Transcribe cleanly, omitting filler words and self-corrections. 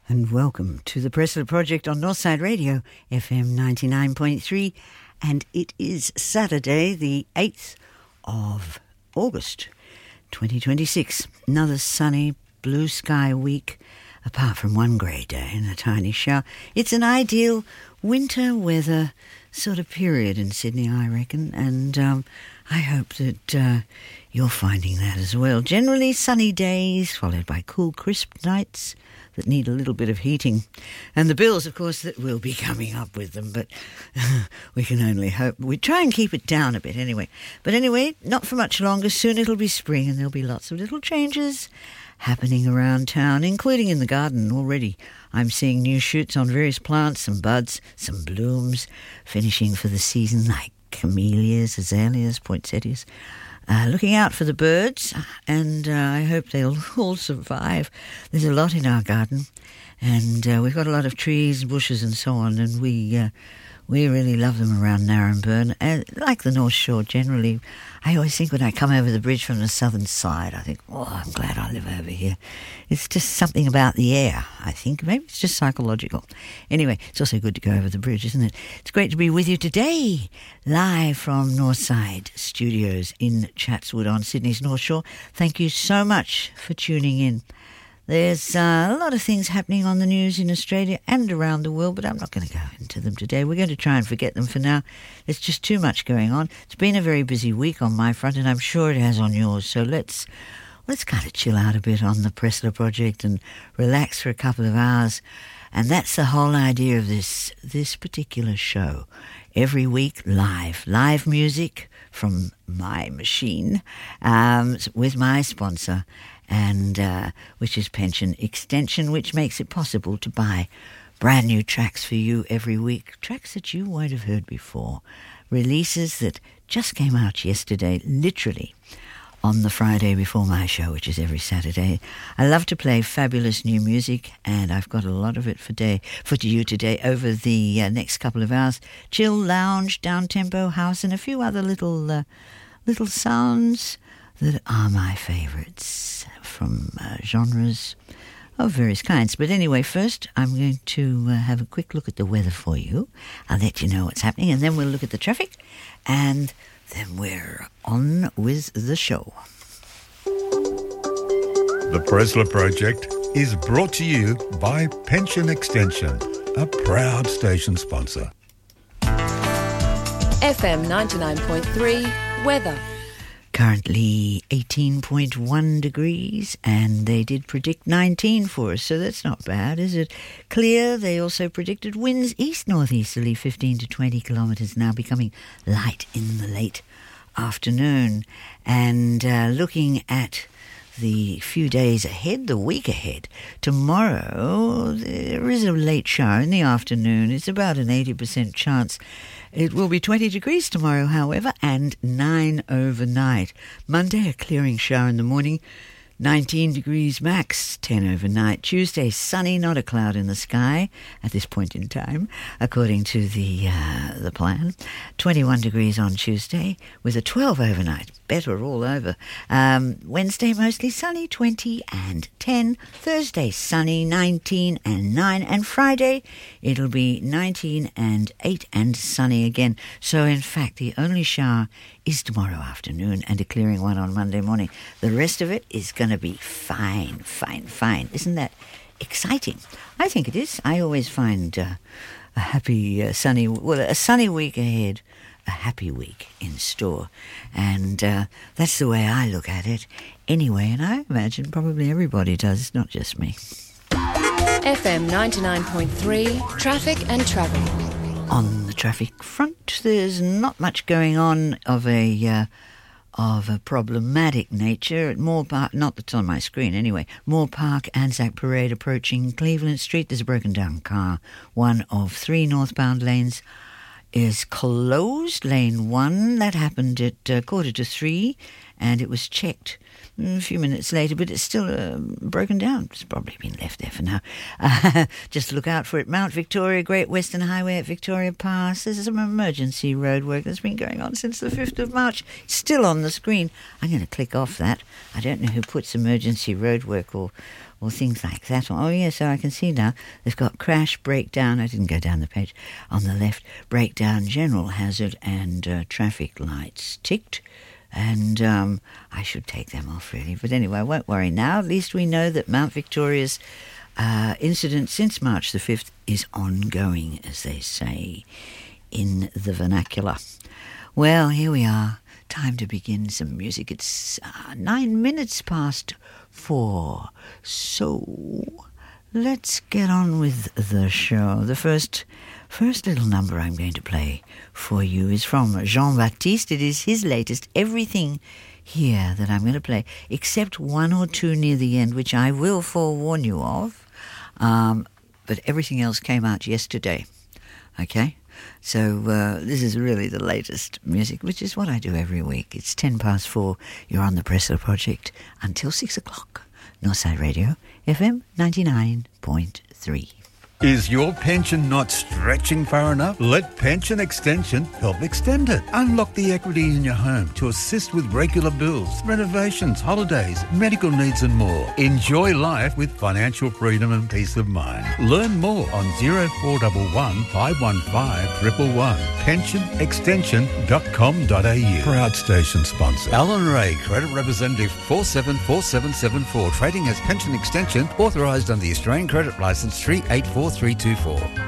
and welcome to the Pressler Project on Northside Radio, FM 99.3, and it is Saturday, the 8th of August, 2026. Another sunny, blue sky week, apart from one grey day and a tiny shower. It's an ideal winter weather sort of period in Sydney, I reckon, and I hope that you're finding that as well. Generally sunny days, followed by cool, crisp nights that need a little bit of heating. And the bills, of course, that will be coming up with them, but we can only hope. We try and keep it down a bit anyway. But anyway, not for much longer. Soon it'll be spring and there'll be lots of little changes happening around town, including in the garden already. I'm seeing new shoots on various plants, some buds, some blooms, finishing for the season, like camellias, azaleas, poinsettias. Looking out for the birds, and I hope they'll all survive. There's a lot in our garden, and we've got a lot of trees, bushes and so on, and we really love them around Narembeen, like the North Shore generally. I always think when I come over the bridge from the southern side, I think, oh, I'm glad I live over here. It's just something about the air, I think. Maybe it's just psychological. Anyway, it's also good to go over the bridge, isn't it? It's great to be with you today, live from Northside Studios in Chatswood on Sydney's North Shore. Thank you so much for tuning in. There's a lot of things happening on the news in Australia and around the world, but I'm not going to go into them today. We're going to try and forget them for now. There's just too much going on. It's been a very busy week on my front, and I'm sure it has on yours. So let's kind of chill out a bit on the Pressler Project and relax for a couple of hours. And that's the whole idea of this particular show. Every week, live music from my machine with my sponsor, and which is Pension Extension, which makes it possible to buy brand new tracks for you every week, tracks that you won't have heard before, releases that just came out yesterday, literally on the Friday before my show, which is every Saturday. I love to play fabulous new music, and I've got a lot of it for you today over the next couple of hours. Chill, lounge, down-tempo, house, and a few other little sounds that are my favourites from genres of various kinds. But anyway, first I'm going to have a quick look at the weather for you. I'll let you know what's happening, and then we'll look at the traffic, and then we're on with the show. The Pressler Project is brought to you by Pension Extension, a proud station sponsor. FM 99.3 weather. Currently 18.1 degrees, and they did predict 19 for us, so that's not bad, is it? Clear. They also predicted winds east-northeasterly 15 to 20 kilometres, now becoming light in the late afternoon. And looking at the few days ahead, the week ahead, tomorrow there is a late shower in the afternoon. It's about an 80% chance. It will be 20 degrees tomorrow, however, and 9 overnight. Monday, a clearing shower in the morning, 19 degrees max, 10 overnight. Tuesday, sunny, not a cloud in the sky at this point in time, according to the plan. 21 degrees on Tuesday with a 12 overnight. Better all over. Wednesday, mostly sunny, 20 and 10. Thursday, sunny, 19 and 9. And Friday, it'll be 19 and 8 and sunny again. So, in fact, the only shower is tomorrow afternoon and a clearing one on Monday morning. The rest of it is going to be fine. Isn't that exciting? I think it is. I always find a happy, sunny week ahead, a happy week in store. And that's the way I look at it anyway, and I imagine probably everybody does, it's not just me. FM 99.3 traffic and travel. On the traffic front, there's not much going on of a problematic nature at Moore Park, not that's on my screen anyway. Moore Park, Anzac Parade approaching Cleveland Street. There's a broken down car. One of 3 northbound lanes is closed. Lane 1, that happened at 2:45, and it was checked a few minutes later, but it's still broken down. It's probably been left there for now. Just look out for it. Mount Victoria, Great Western Highway at Victoria Pass. There's some emergency road work that's been going on since the 5th of March. It's still on the screen. I'm going to click off that. I don't know who puts emergency road work or or things like that. Oh, yeah, so I can see now they've got crash, breakdown. I didn't go down the page. On the left, breakdown, general hazard, and traffic lights ticked. And I should take them off, really. But anyway, I won't worry now. At least we know that Mount Victoria's incident since March the 5th is ongoing, as they say in the vernacular. Well, here we are. Time to begin some music. It's 9 minutes past 4. So let's get on with the show. The first little number I'm going to play for you is from Jean-Baptiste. It is his latest. Everything here that I'm going to play, except one or two near the end, which I will forewarn you of. But everything else came out yesterday. Okay? So this is really the latest music, which is what I do every week. It's 10 past 4. You're on the Pressler Project until 6 o'clock. Northside Radio, FM 99.3. Is your pension not stretching far enough? Let Pension Extension help extend it. Unlock the equity in your home to assist with regular bills, renovations, holidays, medical needs and more. Enjoy life with financial freedom and peace of mind. Learn more on 0411 515 111. pensionextension.com.au. Proud station sponsor. Alan Ray, Credit Representative 474774. Trading as Pension Extension, authorised under the Australian Credit Licence 384324.